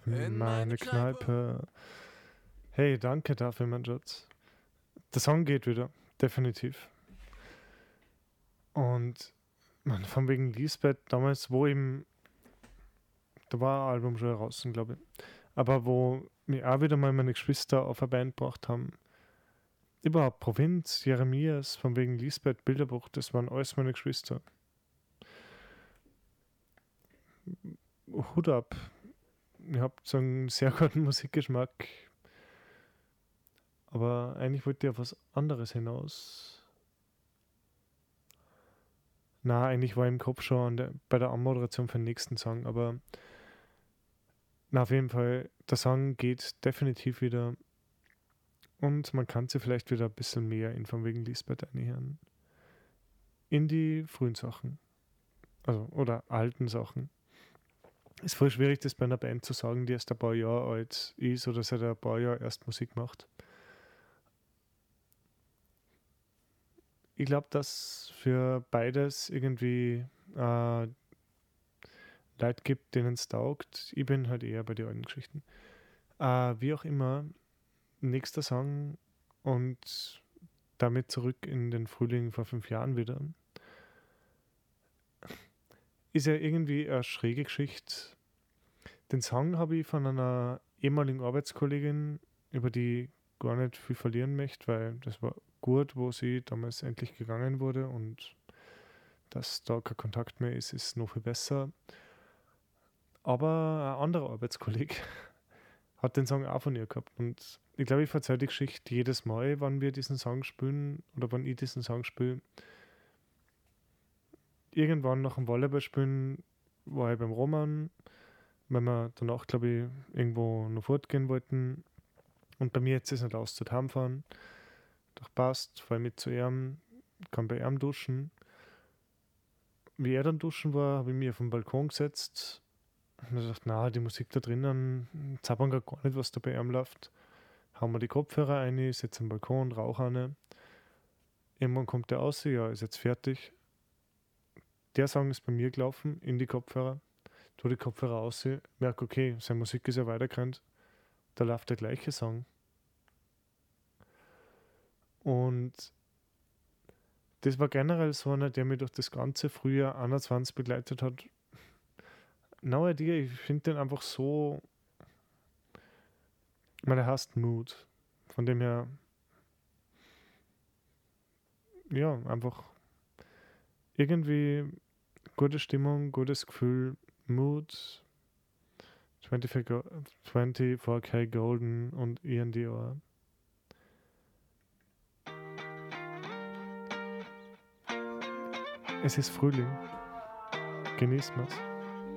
meine Kneipe. Hey, danke dafür, mein Schatz. Der Song geht wieder, definitiv. Und man, von wegen Lisbeth, damals, da war ein Album schon draußen, glaube ich. Aber wo mir auch wieder mal meine Geschwister auf eine Band gebracht haben, überhaupt Provinz, Jeremias, von wegen Lisbeth, Bilderbuch, das waren alles meine Geschwister. Hut ab. Ihr habt so einen sehr guten Musikgeschmack. Aber eigentlich wollte ich auf was anderes hinaus. Na, eigentlich war ich im Kopf schon bei der Anmoderation für den nächsten Song, aber na, auf jeden Fall, der Song geht definitiv wieder und man kann sich vielleicht wieder ein bisschen mehr in von wegen Lisbeth einhören. In die frühen Sachen. Also, oder alten Sachen. Ist voll schwierig, das bei einer Band zu sagen, die erst ein paar Jahre alt ist oder seit ein paar Jahren erst Musik macht. Ich glaube, dass für beides irgendwie Leute gibt, denen es taugt. Ich bin halt eher bei den alten Geschichten. Wie auch immer, nächster Song und damit zurück in den Frühling vor 5 Jahren wieder. Ist ja irgendwie eine schräge Geschichte. Den Song habe ich von einer ehemaligen Arbeitskollegin, über die ich gar nicht viel verlieren möchte, weil das war gut, wo sie damals endlich gegangen wurde und dass da kein Kontakt mehr ist, ist noch viel besser. Aber ein anderer Arbeitskollege hat den Song auch von ihr gehabt und ich glaube, ich verzeihe die Geschichte jedes Mal, wann wir diesen Song spielen oder wann ich diesen Song spiele. Irgendwann nach dem Volleyballspielen war ich beim Roman, weil wir danach, glaube ich, irgendwo noch fortgehen wollten. Und bei mir jetzt ist nicht aus zu heimfahren. Doch passt, fahre mit zu ihm, kann bei ihm duschen. Wie er dann duschen war, habe ich mich auf den Balkon gesetzt und ich dachte, na, die Musik da drinnen, zappern gar nicht, was da bei ihm läuft. Hauen wir die Kopfhörer rein, sitze am Balkon, rauche eine. Irgendwann kommt der raus, ja, ist jetzt fertig. Der Song ist bei mir gelaufen, in die Kopfhörer. Tue die Kopfhörer aus, merke, okay, seine Musik ist ja weitergerannt. Da läuft der gleiche Song. Und das war generell so einer, der mich durch das ganze Frühjahr 21 begleitet hat. No idea, ich finde den einfach so. Ich meine, er heißt Mood. Von dem her, ja, einfach irgendwie gute Stimmung, gutes Gefühl, Mood, 24K Golden und Ian Dior. Es ist Frühling. Genießen wir's.